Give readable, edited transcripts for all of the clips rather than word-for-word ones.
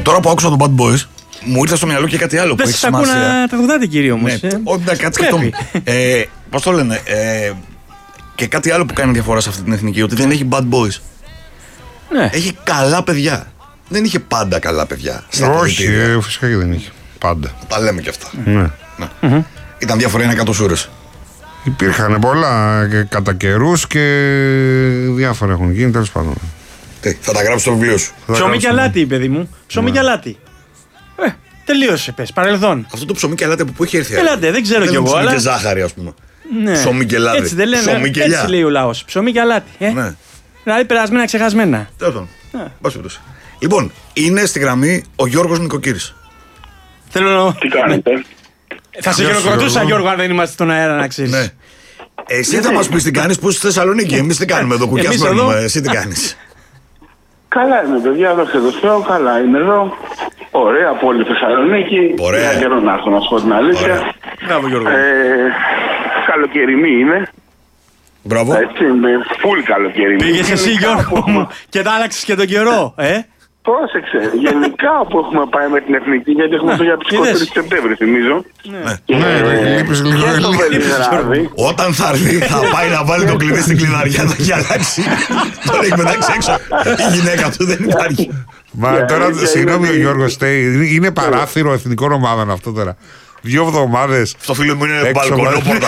Τώρα που άκουσα τον Bad Boys, μου ήρθε στο μυαλό και κάτι άλλο που έχει σημασία. Δεν σας ακούω να τραγουδάτε, κύριε όμως. Ναι, όχι, κάτι σκεφτόμουν. Πώς το λένε, και κάτι άλλο που κάνει διαφορά σε αυτή την εθνική, ότι δεν έχει Bad Boys. Ναι. Έχει καλά παιδιά. Δεν είχε πάντα καλά παιδιά. Όχι, φυσικά και δεν είχε. Πάντα. Τα λέμε και αυτά. Ναι. Ήταν διάφορα, είναι εκατοσούρες. Υπήρχαν πολλά και κατά καιρούς και διάφορα έχουν γίνει, τέλος πάντων. Θα τα γράψω στο βιβλίο σου. Ψωμί και αλάτι, παιδί μου. Ψωμί και αλάτι. Τελείωσε, πες. Παρελθόν. Αυτό το ψωμί και αλάτι από πού έχει έρθει? Ελάτε, δεν ξέρω κι εγώ. Ψωμί και ζάχαρη, ας πούμε. Ναι. Ψωμί και λάδι. Έτσι δεν λένε. Ψωμί και Έτσι λέει ο λαός. Ψωμί και αλάτι. Ναι. Δηλαδή περασμένα, ξεχασμένα. Τέλος πάντων. Λοιπόν, είναι στη γραμμή ο Γιώργος Νοικοκύρης. Θέλω να. Τι κάνετε? Θα σε χειροκροτούσα, Γιώργο, αν δεν είμαστε στον αέρα, να ξέρεις. Ναι. Εσύ θα μας πεις τι κάνεις, που είσαι στη Θεσσαλονίκη. Εμείς τι κάνουμε εδώ, κουκιά σπέρνουμε. Εσύ τι κάνεις? Καλά είμαι, παιδιά, δόξα τω Θεώ, καλά είμαι εδώ. Ωραία, από όλη Θεσσαλονίκη. Ωραία. Είχα καιρό να έρθω, να σου πω την αλήθεια. Μπράβο, Γιώργο. Καλοκαιρινή είναι. Μπράβο. Έτσι, με φουλ καλοκαιρινή. Πήγες εσύ, Γιώργο μου, και τα άλλαξες και τον καιρό, Πρόσεξε. Γενικά όπου έχουμε πάει με την εθνική, γιατί έχουμε φύγει από τις 24 Σεπτέμβρη, θυμίζω. Ναι, λείπεις λίγο. Και στο Βελιγράδι. Όταν θα έρθει, θα πάει να βάλει το κλειδί στην κλειδαριά, θα έχει αλλάξει. Τον έχει μετάξει έξω. Η γυναίκα του δεν υπάρχει. Μα τώρα, συγγνώμη, ο Γιώργος, είναι παράθυρο εθνικών ομάδων αυτό τώρα. 2 εβδομάδες. Στο φίλο μου είναι μπαλκονόπορτα.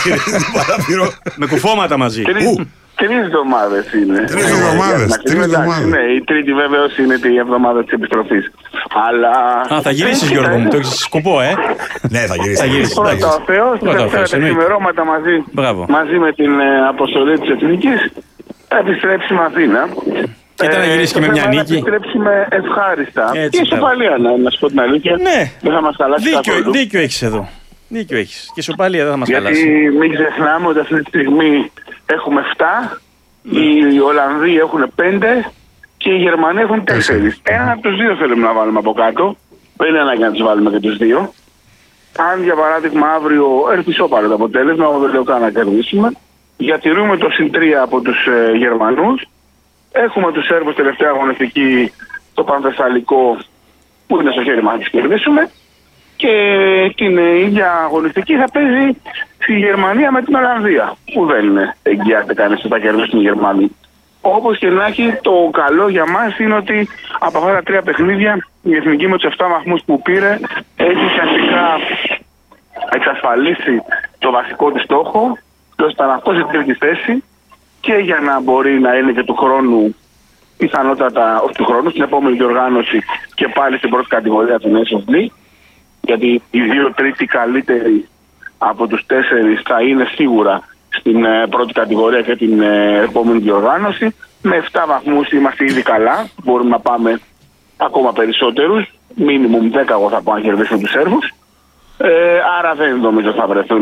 Με κουφώματα μαζί. 3 εβδομάδες είναι. 3 εβδομάδες. Ναι, η τρίτη βεβαίως είναι η εβδομάδα της επιστροφής. Αλλά. Θα γυρίσεις, Γιώργο μου, το έχεις σκοπό, Ναι, θα γυρίσεις. Πρώτα ο Θεός, τα ξημερώματα μαζί με την αποστολή της Εθνικής, θα επιστρέψουμε Αθήνα. Και ήταν να γυρίσει και με μια νίκη. Θα επιστρέψουμε ευχάριστα. Και ισοπαλία, να σου πω την αλήθεια. Ναι, δεν θα μας χαλάσει καθόλου. Δίκιο έχεις εδώ. Δίκιο έχεις. Και ισοπαλία δεν θα μας χαλάσει. Γιατί μην ξεχνάμε ότι αυτή τη στιγμή έχουμε 7, οι Ολλανδοί έχουν 5 και οι Γερμανοί έχουν 4. Έναν από τους δύο θέλουμε να βάλουμε από κάτω. Δεν είναι ανάγκη να τους βάλουμε και τους δύο. Αν για παράδειγμα αύριο έρθει ισόπαλο το αποτέλεσμα, εγώ δεν λέω καν να κερδίσουμε. Διατηρούμε το συν 3 από τους Γερμανούς. Έχουμε τους Σέρβους τελευταία αγωνιστική, το Πανθεσσαλικό, που είναι στο χέρι μας να τους κερδίσουμε. Και την ίδια αγωνιστική θα παίζει στη Γερμανία με την Ολλανδία, που δεν εγγυάται κανείς ότι θα κερδίσουν οι Γερμανοί. Όπως και να έχει, το καλό για μας είναι ότι από αυτά τα 3 παιχνίδια η Εθνική με τους 7 βαθμούς που πήρε έχει ουσιαστικά εξασφαλίσει το βασικό της στόχο, ώστε να αυτό στην τρίτη θέση και για να μπορεί να είναι και του χρόνου, πιθανότατα όχι του χρόνου, στην επόμενη διοργάνωση και πάλι στην πρώτη κατηγορία του Nations League. Γιατί οι 2 τρίτοι καλύτεροι από τους 4 θα είναι σίγουρα στην πρώτη κατηγορία και την επόμενη διοργάνωση. Με 7 βαθμούς είμαστε ήδη καλά. Μπορούμε να πάμε ακόμα περισσότερους. Μίνιμουμ 10 εγώ θα πω αν κερδίσουμε τους Σέρβους. Άρα δεν νομίζω θα βρεθούν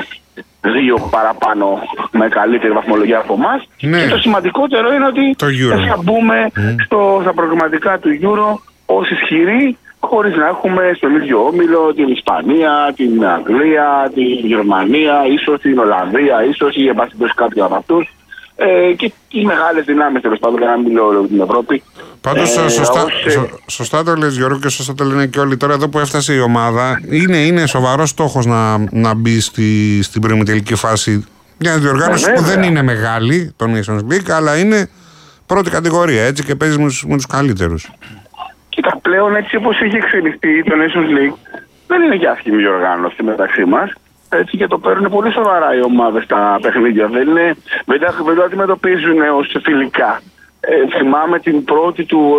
2 παραπάνω με καλύτερη βαθμολογία από εμάς. Ναι. Και το σημαντικότερο είναι ότι θα μπούμε στα προγραμματικά του Euro ως ισχυροί, χωρίς να έχουμε στον ίδιο όμιλο την Ισπανία, την Αγγλία, την Γερμανία, ίσως την Ολλανδία, ίσως ή εμπάσχετος κάποιοι από αυτούς. Και οι μεγάλες δυνάμεις, τέλος πάντων, για να μην λέω όλη την Ευρώπη. Πάντως σωστά το λες, Γιώργο, και σωστά το λένε και όλοι. Τώρα εδώ που έφτασε η ομάδα, είναι σοβαρός στόχος να μπει στην προημιτελική φάση. Μια διοργάνωση που δεν είναι μεγάλη, το Nations League, αλλά είναι πρώτη κατηγορία, έτσι, και παίζει με τους καλύτερους. Κοίτα, πλέον έτσι όπως έχει εξελιχθεί το Nations League, δεν είναι και άσχημη διοργάνωση μεταξύ μας. Έτσι, και το παίρνουν πολύ σοβαρά οι ομάδες τα παιχνίδια. Δεν το αντιμετωπίζουν ως φιλικά. Θυμάμαι την πρώτη του